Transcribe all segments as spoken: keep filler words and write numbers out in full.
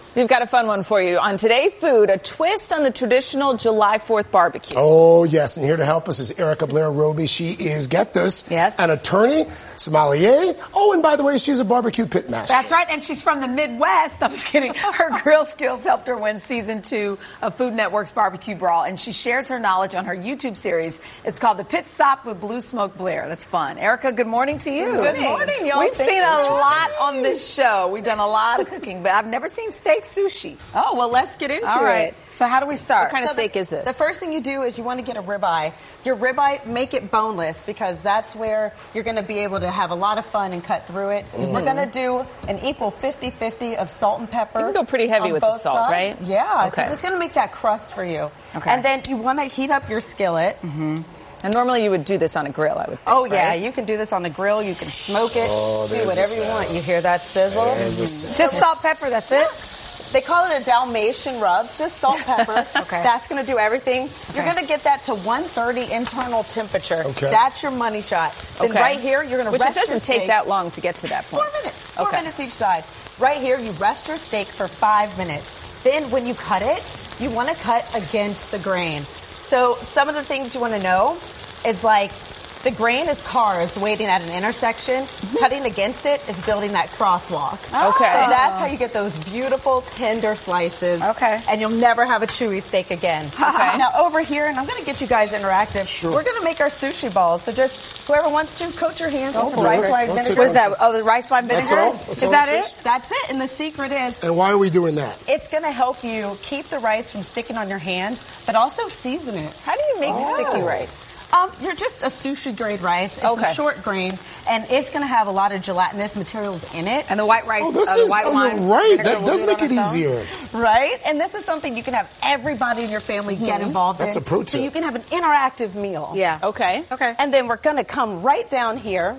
We've got a fun one for you. On Today Food, a twist on the traditional July fourth barbecue. Oh, yes. And here to help us is Erica Blair Roby. She is, get this, yes. an attorney, sommelier. Oh, and by the way, she's a barbecue pit master. That's right. And she's from the Midwest. I'm just kidding. Her grill skills helped her win season two of Food Network's Barbecue Brawl. And she shares her knowledge on her YouTube series. It's called The Pit Stop with Blue Smoke Blair. That's fun. Erica, good morning to you. Good morning, y'all. We've Thank seen you. a lot on this show. We've done a lot of cooking, but I've never seen steak sushi. Oh, well, let's get into All right. it. So how do we start? What kind of So steak the, is this? The first thing you do is you want to get a ribeye. Your ribeye, make it boneless because that's where you're going to be able to have a lot of fun and cut through it. Mm. We're going to do an equal fifty-fifty of salt and pepper. You can go pretty heavy with the salt, sides. right? Yeah, Okay. because it's going to make that crust for you. Okay. And then you want to heat up your skillet. Mm-hmm. And normally you would do this on a grill, I would think, Oh, yeah. right? You can do this on the grill. You can smoke it. Oh, do there's whatever the you sound. want. You hear that sizzle? There's the sound. Just salt, pepper, that's it? They call it a Dalmatian rub, just salt, pepper. Okay. That's going to do everything. You're going to get that to one thirty internal temperature. Okay. That's your money shot. Then Okay. right here, you're going to Which rest it doesn't your take steak. that long to get to that point. Four minutes. Four Okay. minutes each side. Right here, you rest your steak for five minutes. Then when you cut it, you want to cut against the grain. So some of the things you want to know is like, the grain is cars waiting at an intersection. Mm-hmm. Cutting against it is building that crosswalk. Okay. So that's how you get those beautiful, tender slices. Okay. And you'll never have a chewy steak again. Okay. Now over here, and I'm going to get you guys interactive. Sure. We're going to make our sushi balls. So just whoever wants to, coat your hands Don't with do rice it. wine Don't vinegar. take What is that? Oh, the rice wine vinegar? That's all? That's Is all that this it? is? That's it. And the secret is And why are we doing that? it's going to help you keep the rice from sticking on your hands, but also season it. How do you make Oh. sticky rice? Um, you're just a sushi grade rice. It's Okay. a short grain, and it's going to have a lot of gelatinous materials in it. And the white rice, Oh, this uh, the is white oh, wine. you're right. vinegar That will does do make it on its own. easier. Right? And this is something you can have everybody in your family get involved That's in. a pro So tip. you can have an interactive meal. Yeah. Okay. Okay. And then we're going to come right down here.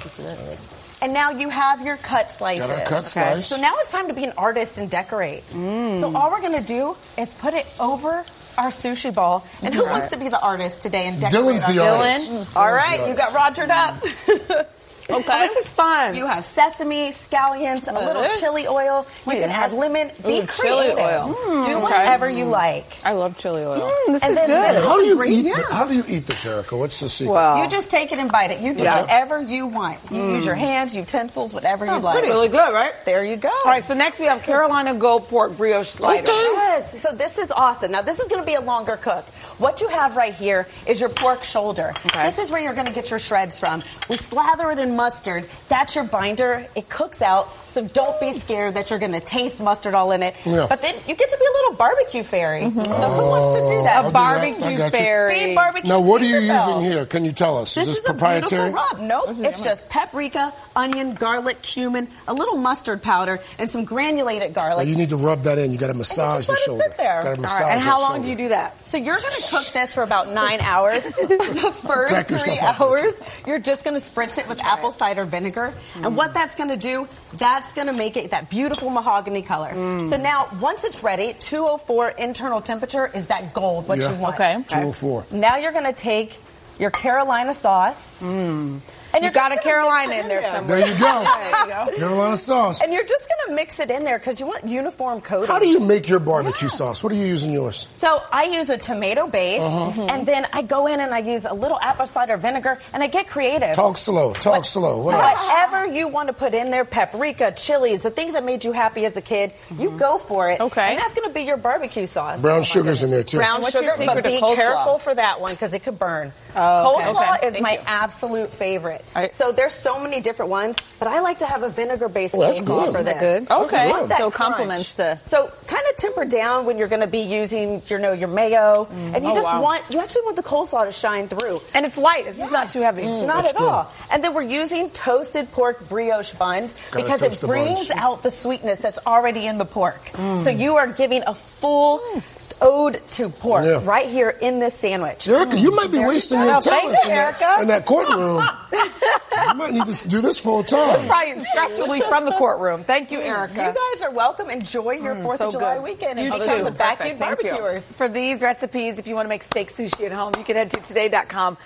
And now you have your cut slices. Got our cut slice. So now it's time to be an artist and decorate. So all we're going to do is put it over our sushi ball. And who wants to be the artist today and decorate? Dylan's the our artist. Dylan? Dylan's All the right, you got rogered up. Okay. Oh, this is fun. You have sesame, scallions, a little Uh, chili oil. You can yeah. add lemon. Be Ooh, chili creative. oil. Do whatever you like. I love chili oil. this And is then good. this- How do you Great, eat? yeah. How do you eat this, Erica? What's the secret? Wow. You just take it and bite it. You do Yeah. whatever you want. You use your hands, utensils, whatever you like. Really good, right? There you go. All right, so next we have Carolina Gold Pork Brioche Slider. Okay. Yes. So this is awesome. Now this is going to be a longer cook. What you have right here is your pork shoulder. Okay. This is where you're going to get your shreds from. We slather it in mustard. That's your binder. It cooks out. So don't be scared that you're going to taste mustard all in it. Yeah. But then you get to be a little barbecue fairy. So who wants to do that? I'll do that. I Barbecue got you. fairy. Be barbecue Now, what are you Tinkerbell. using here? Can you tell us? This is this is proprietary? a beautiful rub. Nope, it's just paprika, onion, garlic, cumin, a little mustard powder, and some granulated Now, garlic. you need to rub that in. You got to massage just the let it shoulder. sit there. Got to All massage All right, and that how long shoulder. do you do that? So you're going to cook this for about nine hours. The first Crack three yourself up, hours, you're just going to spritz it with apple cider vinegar. And what that's going to do, that's going to make it that beautiful mahogany color. So now, once it's ready, two oh four internal temperature is that gold, what Yeah. you want. Okay. two oh four. Now you're going to take your Carolina sauce. And You you're got a just gonna Carolina mix it in there somewhere. There you go. There you go. Carolina sauce. And you're just going to mix it in there because you want uniform coating. How do you make your barbecue sauce? What are you using yours? So I use a tomato base, and then I go in and I use a little apple cider vinegar, and I get creative. Talk slow. Talk slow. What else? Whatever you want to put in there, paprika, chilies, the things that made you happy as a kid, you go for it. Okay. And that's going to be your barbecue sauce. Brown sugar's in there, too. Brown What's your sugar, secret but to be coleslaw? careful for that one because it could burn. Oh, okay. Coleslaw Okay, is thank my you. absolute favorite. All right. So there's so many different ones, but I like to have a vinegar-based Oh, that's coleslaw good. for this. Good. Okay. good. That So crunch. complements the... So kind of temper down when you're going to be using, you know, your mayo, and you Oh, just wow. want, you actually want the coleslaw to shine through. And it's light. It's not too heavy. It's not That's at good. all. And then we're using toasted pork brioche buns Gotta because toast it the brings buns. out the sweetness that's already in the pork. So you are giving a full ode to pork Yeah. right here in this sandwich. Erica, you might be wasting your Oh, thank talents you, in, that, Erica. in that courtroom. You might need to do this full time. Probably stress relief from the courtroom. Thank you, Erica. You guys are welcome. Enjoy your fourth so of July good. weekend You and too. become the Perfect. backyard Thank you. barbecuers. For these recipes, if you want to make steak sushi at home, you can head to today dot com.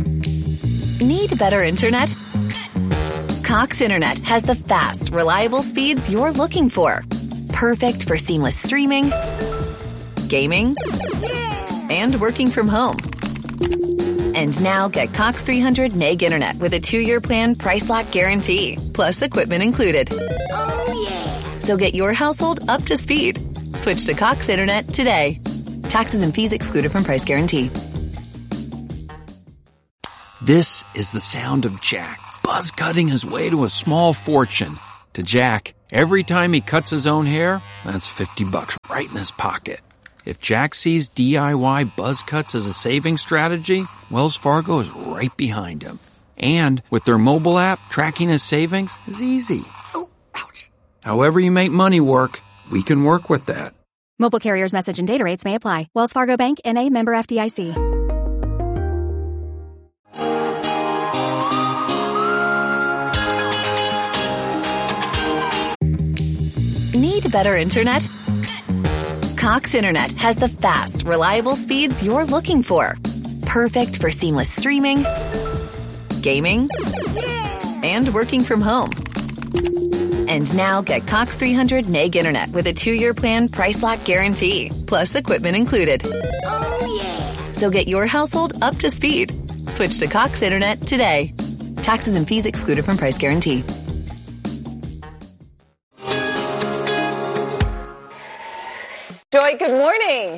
Need better internet? Cox Internet has the fast, reliable speeds you're looking for. Perfect for seamless streaming, gaming, and working from home. And now get Cox three hundred meg internet with a two-year plan price lock guarantee, plus equipment included. Oh, yeah. So get your household up to speed. Switch to Cox Internet today. Taxes and fees excluded from price guarantee. This is the sound of Jack buzz cutting his way to a small fortune. To Jack, every time he cuts his own hair, that's fifty bucks right in his pocket. If Jack sees D I Y buzz cuts as a saving strategy, Wells Fargo is right behind him. And with their mobile app, tracking his savings is easy. Oh, ouch. However you make money work, we can work with that. Mobile carriers' message and data rates may apply. Wells Fargo Bank, N A, member F D I C. Need better internet? Cox Internet has the fast, reliable speeds you're looking for. Perfect for seamless streaming, gaming, and working from home. And now get Cox three hundred meg internet with a two-year plan price lock guarantee, plus equipment included. Oh, yeah. So get your household up to speed. Switch to Cox Internet today. Taxes and fees excluded from price guarantee. Joy, good morning.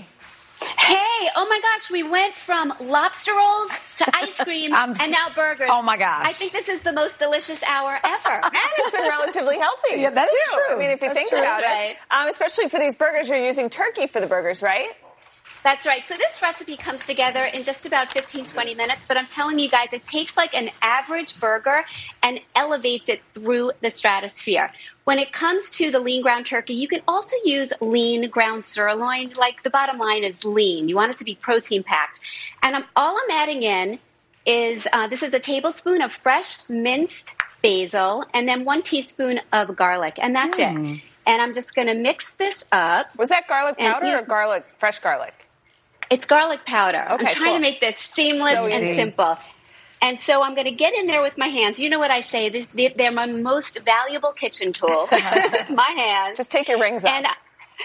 Hey, oh my gosh, we went from lobster rolls to ice cream and now burgers. Oh my gosh. I think this is the most delicious hour ever. And it's been relatively healthy. Yeah, that is too. true. I mean, if you That's think true. about That's it, right. um, especially for these burgers, you're using turkey for the burgers, right? That's right. So this recipe comes together in just about fifteen, twenty minutes, but I'm telling you guys, it takes like an average burger and elevates it through the stratosphere. When it comes to the lean ground turkey, you can also use lean ground sirloin. Like, the bottom line is lean. You want it to be protein packed. And I'm, all I'm adding in is, uh, this is a tablespoon of fresh minced basil and then one teaspoon of garlic. And that's mm. it. And I'm just going to mix this up. Was that garlic powder and, or garlic, fresh garlic? It's garlic powder. Okay, I'm trying cool. to make this seamless So and easy. simple. And so I'm going to get in there with my hands. You know what I say? They're my most valuable kitchen tool. My hands. Just take your rings off. And I,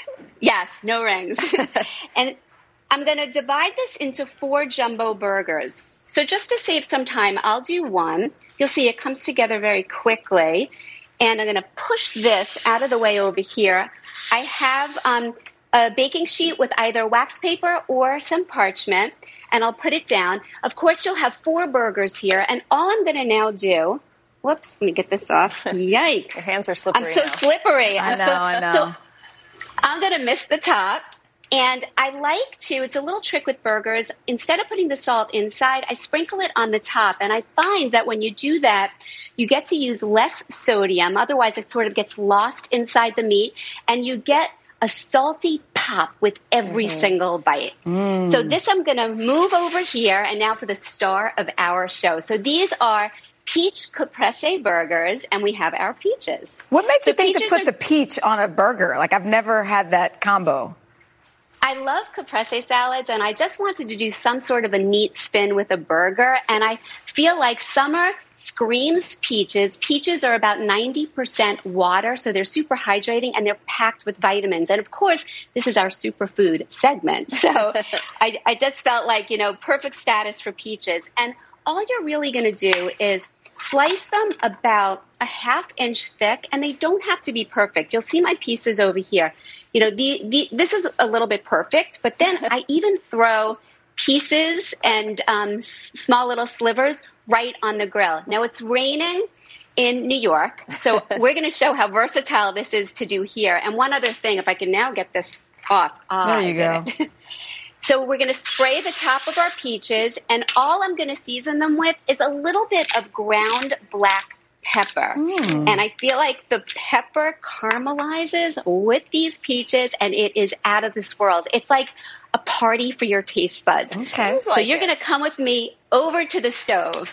yes, no rings. And I'm going to divide this into four jumbo burgers. So just to save some time, I'll do one. You'll see it comes together very quickly. And I'm going to push this out of the way over here. I have um, a baking sheet with either wax paper or some parchment. And I'll put it down. Of course, you'll have four burgers here. And all I'm going to now do, whoops, let me get this off. Yikes. Your hands are slippery I'm so now. slippery. I I'm know, so, I know. So I'm going to miss the top. And I like to, it's a little trick with burgers. Instead of putting the salt inside, I sprinkle it on the top. And I find that when you do that, you get to use less sodium. Otherwise, it sort of gets lost inside the meat. And you get a salty pop with every mm-hmm. single bite. Mm. So this I'm going to move over here, and now for the star of our show. So these are peach caprese burgers, and we have our peaches. What made so you think to put are, the peach on a burger? Like, I've never had that combo. I love caprese salads, and I just wanted to do some sort of a neat spin with a burger, and I feel like summer screams peaches. Peaches are about ninety percent water, so they're super hydrating, and they're packed with vitamins. And, of course, this is our superfood segment. So I, I just felt like, you know, perfect status for peaches. And all you're really going to do is slice them about a half inch thick, and they don't have to be perfect. You'll see my pieces over here. You know, the, the this is a little bit perfect, but then I even throw pieces and um, s- small little slivers right on the grill. Now, it's raining in New York, so we're going to show how versatile this is to do here. And one other thing, if I can now get this off. Ah, there you I go. did it. So we're going to spray the top of our peaches, and all I'm going to season them with is a little bit of ground black pepper. Mm. And I feel like the pepper caramelizes with these peaches, and it is out of this world. It's like a party for your taste buds. Okay. So like you're it. going to come with me over to the stove.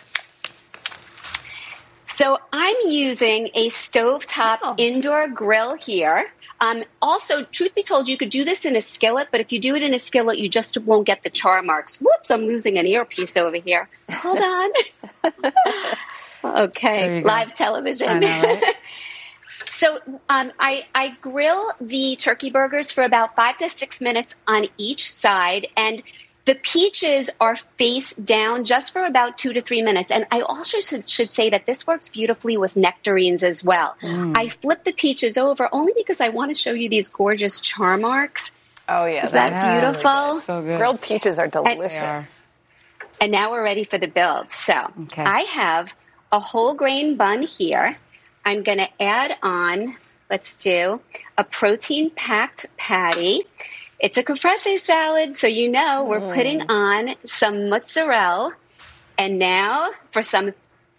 So I'm using a stovetop Oh. indoor grill here. Um, also, truth be told, you could do this in a skillet, but if you do it in a skillet, you just won't get the char marks. Whoops, I'm losing an earpiece over here. Hold on. Okay, live television. I know, right? So um, I, I grill the turkey burgers for about five to six minutes on each side, and the peaches are face down just for about two to three minutes. And I also should, should say that this works beautifully with nectarines as well. Mm. I flip the peaches over only because I want to show you these gorgeous char marks. Oh, yeah. Is that yeah, beautiful? Really so good. Grilled peaches are delicious. And, and now we're ready for the build. So okay. I have a whole grain bun here. I'm going to add on, let's do a protein-packed patty. It's a caprese salad, so you know we're mm. putting on some mozzarella. And now for some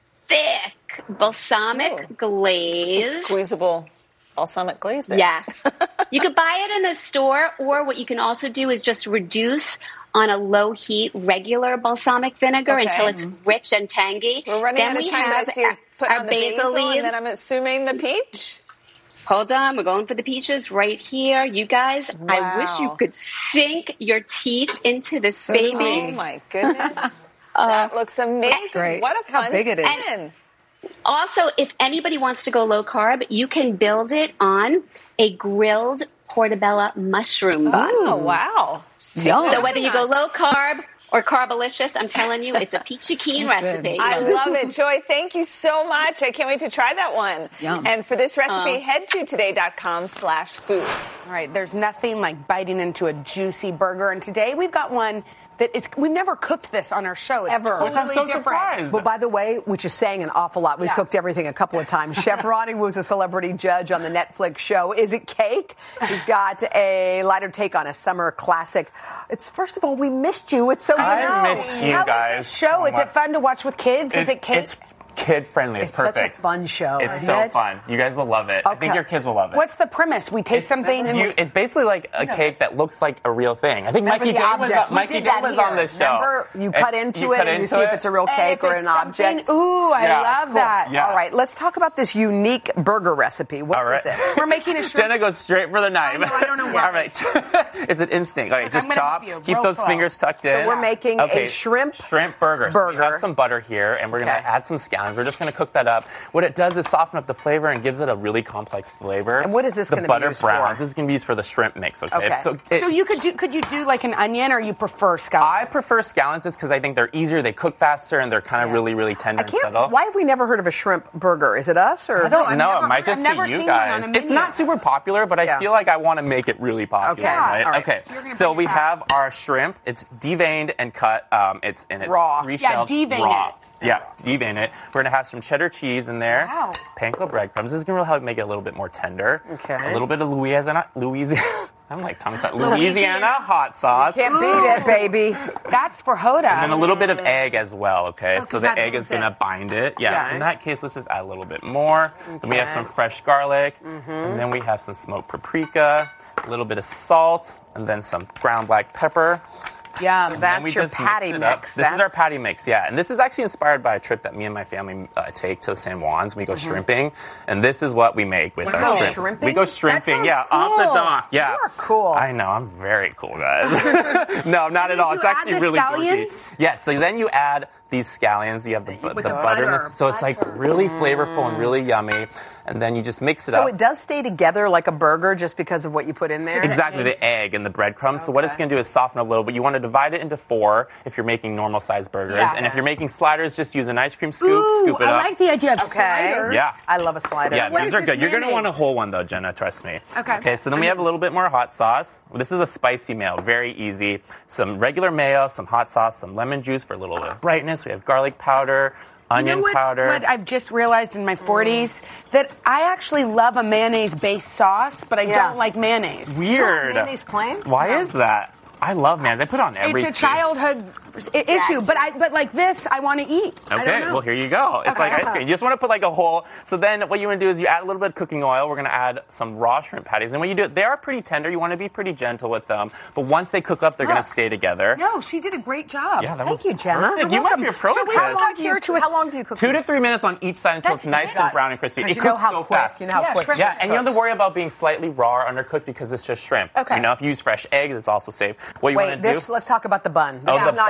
thick balsamic oh. glaze. It's a squeezable balsamic glaze there. Yeah. You could buy it in the store, or what you can also do is just reduce on a low heat regular balsamic vinegar okay. until it's rich and tangy. We're running then out of we time. Have I see you put our on the basil, basil leaves. And then I'm assuming the peach. Hold on, we're going for the peaches right here. You guys, wow. I wish you could sink your teeth into this so baby. Oh my goodness. uh, that looks amazing. What a fun How big it is. And also, if anybody wants to go low carb, you can build it on a grilled portobello mushroom bun. Oh, wow. So whether you go low carb or Carbolicious, I'm telling you, it's a peachy keen recipe. I love it. Joy, thank you so much. I can't wait to try that one. Yum. And for this recipe, uh, head to today.com slash food. All right, there's nothing like biting into a juicy burger. And today we've got one that is, we've never cooked this on our show. It's Ever. Totally I'm so different. surprised. Well, by the way, which is saying an awful lot. We've yeah. cooked everything a couple of times. Chef Ronnie was a celebrity judge on the Netflix show Is It Cake? He's got a lighter take on a summer classic. It's first of all, we missed you. It's so good. I miss you How guys. Is show? So is it fun to watch with kids? It, is it cake? It's kid friendly. It's, it's perfect. Such a fun show. It's so it? fun. You guys will love it. Okay. I think your kids will love it. What's the premise? We taste it's, something. And you, we, it's basically like a cake that looks like a real thing. I think Remember Mikey Day was, uh, Mikey Day was on this show. Remember, you cut into you it cut and into you see it. if it's a real cake or an object. Ooh, I yeah, love cool. that. Yeah. All right, let's talk about this unique burger recipe. What All right. is it? We're making a shrimp. Jenna goes straight for the knife. I, know, I don't know why. All right. It's an instinct. All right, just chop. Keep Real those slow. fingers tucked in. So we're making okay. a shrimp shrimp burger. burger. So we have some butter here, and we're going to okay. add some scallions. We're just going to cook that up. What it does is soften up the flavor and gives it a really complex flavor. And what is this going to be used for? The butter browns. For? This is going to be used for the shrimp mix, okay? okay. So, it, so you could do could you do like an onion, or you prefer scallions? I prefer scallions just because I think they're easier, they cook faster, and they're kind of yeah. really, really tender and subtle. Why have we never heard of a shrimp burger? Is it us? Or I don't I've know. Never, it might just I've be you guys. It's not super popular, but I yeah. feel like I want to make it really popular, okay. right? right? Okay. So we have our shrimp. It's deveined and cut. Um, it's in its raw. Three-shelled yeah, devein raw. it. Yeah, devein it. We're going to have some cheddar cheese in there. Wow. Panko breadcrumbs. This is going to help make it a little bit more tender. Okay. A little bit of Louisiana, Louisiana. I'm like tongue tied. Louisiana hot sauce. You can't beat it, baby. That's for Hoda. And then a little bit of egg as well, okay? Oh, so the egg is going to bind it. Yeah. yeah. In that case, let's just add a little bit more. Okay. Then we have some fresh garlic. Mm-hmm. And then we have some smoked paprika, a little bit of salt, and then some ground black pepper. Yeah, that's we your just patty mix. mix. This that's... is our patty mix, yeah. And this is actually inspired by a trip that me and my family uh, take to the San Juans. We go mm-hmm. shrimping, and this is what we make with we our go shrimp. Shrimping? We go shrimping, yeah, cool. off the dock. Yeah, you are cool. I know, I'm very cool, guys. No, not at all. It's actually really scallions? dorky. Yeah, so then you add these scallions. You have the, the, the butter, butter in this, so it's like really flavorful mm. and really yummy. And then you just mix it so up. So it does stay together like a burger just because of what you put in there? Exactly, the egg and the breadcrumbs. Okay. So what it's going to do is soften a little, but you want to divide it into four if you're making normal-sized burgers. Yeah. And if you're making sliders, just use an ice cream scoop, Ooh, scoop it I up. I like the idea of okay. sliders. Yeah. I love a slider. Yeah, what these are good. You're going to want a whole one, though, Jenna, trust me. Okay. Okay, so then we have a little bit more hot sauce. This is a spicy mayo, very easy. Some regular mayo, some hot sauce, some lemon juice for a little bit of brightness. We have garlic powder, onion you know powder. What I've just realized in my forties mm. that I actually love a mayonnaise-based sauce, but I yeah. don't like mayonnaise. Weird. Mayonnaise plain? Why no. is that? I love mayonnaise. I put on everything. It's a childhood issue, but I but like this, I want to eat. Okay, well here you go. It's okay. like ice cream. You just want to put like a whole. So then what you want to do is you add a little bit of cooking oil. We're going to add some raw shrimp patties, and when you do it, they are pretty tender. You want to be pretty gentle with them, but once they cook up, they're Look. going to stay together. No, she did a great job. Yeah, that Thank was you, Jenna. perfect. You might be a pro So at we this. have got here to a, How long do you cook? Two these? to three minutes on each side until That's it's nice good. and brown and crispy. It you cooks know how so quick. fast. You know how Yeah, quick. shrimp Yeah, and you don't have cooks. to worry about being slightly raw or undercooked because it's just shrimp. Okay. You know, if you use fresh eggs, it's also safe. What you Wait, want to this, do? let's talk about the bun. This Oh, is the not bun.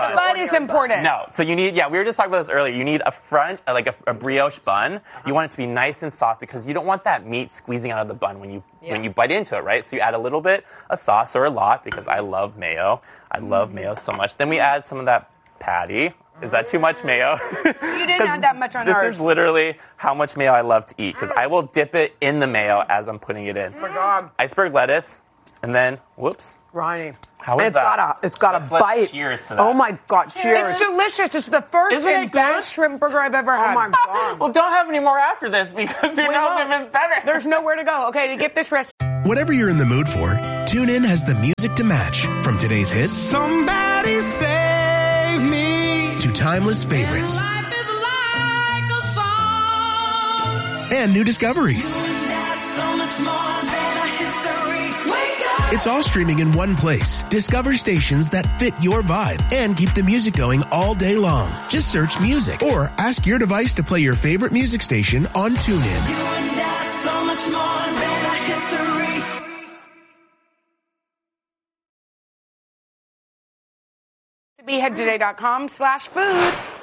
the bun is important. No. So you need, yeah, we were just talking about this earlier. You need a front, like a, a brioche bun. Uh-huh. You want it to be nice and soft because you don't want that meat squeezing out of the bun when you yeah. when you bite into it, right? So you add a little bit of sauce or a lot because I love mayo. I love mm. mayo so much. Then we add some of that patty. Is that too much mayo? You didn't add that much on this ours. This is literally how much mayo I love to eat because I will dip it in the mayo as I'm putting it in. Oh my God. Iceberg lettuce, and then, whoops. Ronnie. How is it's that? Got a, it's got let's, a bite. Let's cheers to that. Oh my God, cheers. It's delicious. It's the first Isn't and it best shrimp burger I've ever had. Oh my God. Well, don't have any more after this because who knows if it's better. There's nowhere to go. Okay, to get this recipe. Whatever you're in the mood for, TuneIn has the music to match. From today's hits. Somebody save me. To timeless favorites. Life is like a song. And new discoveries. So much more than a history. Wake up. It's all streaming in one place. Discover stations that fit your vibe and keep the music going all day long. Just search music or ask your device to play your favorite music station on TuneIn. You and I, so much more than a history. be head today dot com slash food.